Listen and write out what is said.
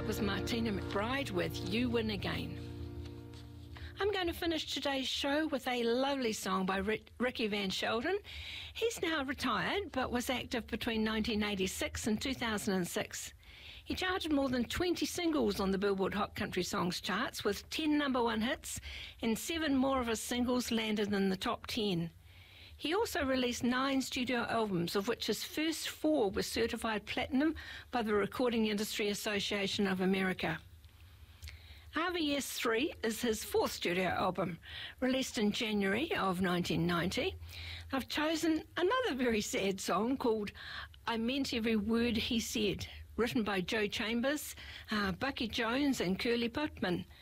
That was Martina McBride with You Win Again. I'm going to finish today's show with a lovely song by Ricky Van Sheldon. He's now retired, but was active between 1986 and 2006. He charted more than 20 singles on the Billboard Hot Country Songs charts, with 10 number one hits, and 7 more of his singles landed in the top 10. He also released 9 studio albums, of which his first 4 were certified platinum by the Recording Industry Association of America. RVS 3 is his 4th studio album, released in January of 1990. I've chosen another very sad song called I Meant Every Word He Said, written by Joe Chambers, Bucky Jones and Curly Putman.